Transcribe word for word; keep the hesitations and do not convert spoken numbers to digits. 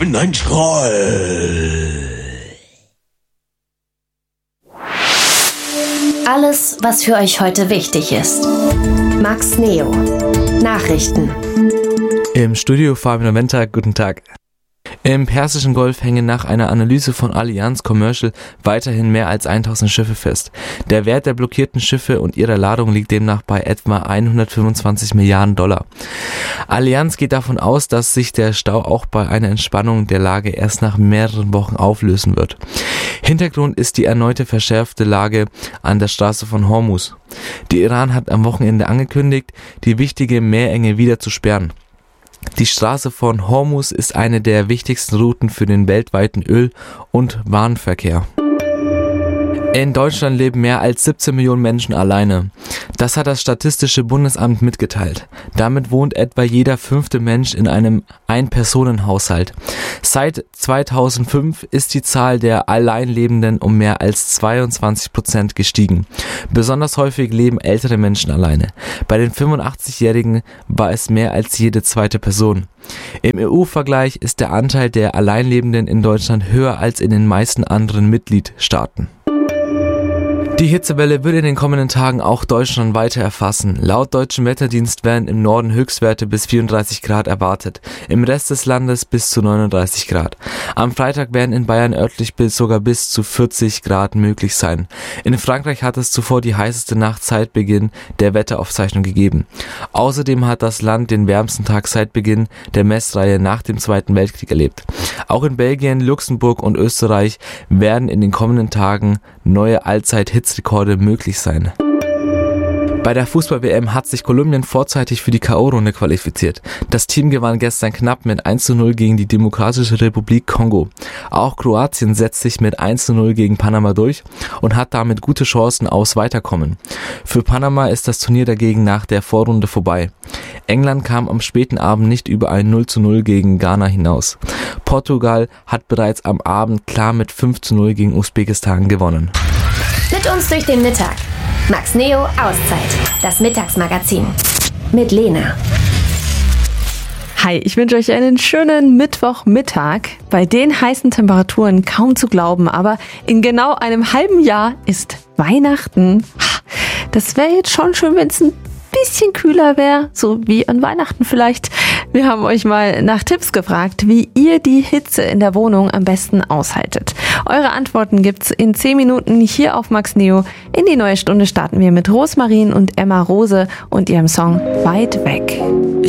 bin ein Troll. Alles, was für euch heute wichtig ist. Max Neo. Nachrichten. Im Studio Fabian Wenter, guten Tag. Im Persischen Golf hängen nach einer Analyse von Allianz Commercial weiterhin mehr als tausend Schiffe fest. Der Wert der blockierten Schiffe und ihrer Ladung liegt demnach bei etwa hundertfünfundzwanzig Milliarden Dollar. Allianz geht davon aus, dass sich der Stau auch bei einer Entspannung der Lage erst nach mehreren Wochen auflösen wird. Hintergrund ist die erneute verschärfte Lage an der Straße von Hormuz. Der Iran hat am Wochenende angekündigt, die wichtige Meerenge wieder zu sperren. Die Straße von Hormuz ist eine der wichtigsten Routen für den weltweiten Öl- und Warenverkehr. In Deutschland leben mehr als siebzehn Millionen Menschen alleine. Das hat das Statistische Bundesamt mitgeteilt. Damit wohnt etwa jeder fünfte Mensch in einem Ein-Personen-Haushalt. Seit zweitausendfünf ist die Zahl der Alleinlebenden um mehr als zweiundzwanzig Prozent gestiegen. Besonders häufig leben ältere Menschen alleine. Bei den fünfundachtzigjährigen war es mehr als jede zweite Person. Im E U-Vergleich ist der Anteil der Alleinlebenden in Deutschland höher als in den meisten anderen Mitgliedstaaten. Die Hitzewelle wird in den kommenden Tagen auch Deutschland weiter erfassen. Laut Deutschem Wetterdienst werden im Norden Höchstwerte bis vierunddreißig Grad erwartet, im Rest des Landes bis zu neununddreißig Grad. Am Freitag werden in Bayern örtlich bis sogar bis zu vierzig Grad möglich sein. In Frankreich hat es zuvor die heißeste Nacht seit Beginn der Wetteraufzeichnung gegeben. Außerdem hat das Land den wärmsten Tag seit Beginn der Messreihe nach dem Zweiten Weltkrieg erlebt. Auch in Belgien, Luxemburg und Österreich werden in den kommenden Tagen neue Allzeit-Hitzrekorde möglich sein. Bei der Fußball-W M hat sich Kolumbien vorzeitig für die K O-Runde qualifiziert. Das Team gewann gestern knapp mit eins zu null gegen die Demokratische Republik Kongo. Auch Kroatien setzt sich mit eins zu null gegen Panama durch und hat damit gute Chancen aufs Weiterkommen. Für Panama ist das Turnier dagegen nach der Vorrunde vorbei. England kam am späten Abend nicht über ein null zu null gegen Ghana hinaus. Portugal hat bereits am Abend klar mit fünf zu null gegen Usbekistan gewonnen. Mit uns durch den Mittag. Max Neo Auszeit. Das Mittagsmagazin. Mit Lena. Hi, ich wünsche euch einen schönen Mittwochmittag. Bei den heißen Temperaturen kaum zu glauben, aber in genau einem halben Jahr ist Weihnachten. Das wäre jetzt schon schön, wenn es ein bisschen kühler wäre, so wie an Weihnachten vielleicht. Wir haben euch mal nach Tipps gefragt, wie ihr die Hitze in der Wohnung am besten aushaltet. Eure Antworten gibt's in zehn Minuten hier auf Max Neo. In die neue Stunde starten wir mit Rosmarin und Emma Rose und ihrem Song Weit weg.